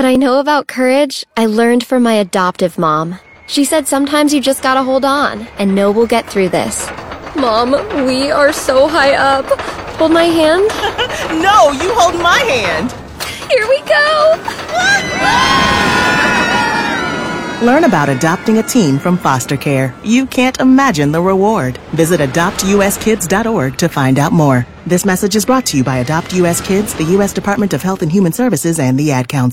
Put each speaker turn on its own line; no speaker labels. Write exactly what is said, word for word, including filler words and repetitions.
What I know about courage, I learned from my adoptive mom. She said sometimes you just gotta hold on, and know we'll get through this. Mom, we are so high up. Hold my hand?
No, you hold my hand.
Here we go!
Learn about adopting a teen from foster care. You can't imagine the reward. Visit adopt u s kids dot org to find out more. This message is brought to you by Adopt U S Kids, the U S Department of Health and Human Services, and the Ad Council.